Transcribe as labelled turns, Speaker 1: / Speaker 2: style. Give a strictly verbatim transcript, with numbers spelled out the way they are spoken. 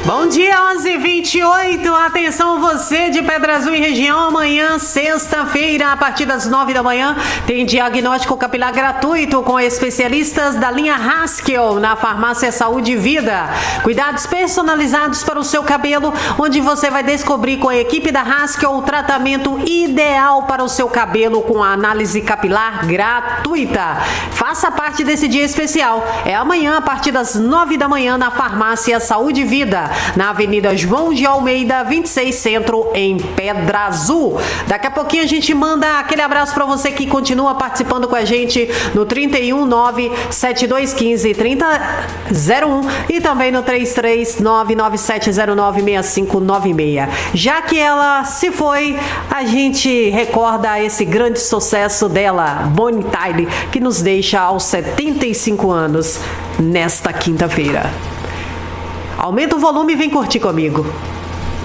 Speaker 1: Bom dia, onze e vinte e oito. Atenção você de Pedra Azul e região. Amanhã, sexta-feira, a partir das nove da manhã, tem diagnóstico capilar gratuito com especialistas da linha Haskell na farmácia Saúde e Vida. Cuidados personalizados para o seu cabelo, onde você vai descobrir com a equipe da Haskell o tratamento ideal para o seu cabelo com a análise capilar gratuita. Faça parte desse dia especial. É amanhã, a partir das nove da manhã, na farmácia Saúde e Vida, na Avenida João de Almeida, vinte e seis, Centro, em Pedra Azul. Daqui a pouquinho a gente manda aquele abraço para você que continua participando com a gente no trinta e um, nove sete dois um cinco, trinta zero um e também no três três nove nove sete zero nove seis cinco nove seis. Já que ela se foi, a gente recorda esse grande sucesso dela, Bonnie Tyler, que nos deixa aos setenta e cinco anos nesta quinta-feira. Aumenta o volume e vem curtir comigo.